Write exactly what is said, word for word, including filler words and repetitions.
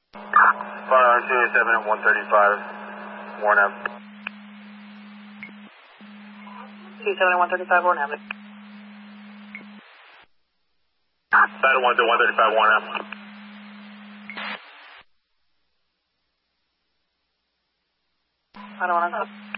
Fire two eighty-seven at one thirty-five, Warren Avenue. two seven at one thirty-five, Warren Avenue. Battle one to one thirty-five, Warren Avenue. I don't want to know.